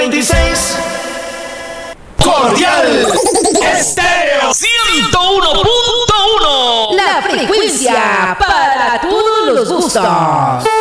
26 Cordial Estéreo 101.1. La frecuencia para todos los gustos.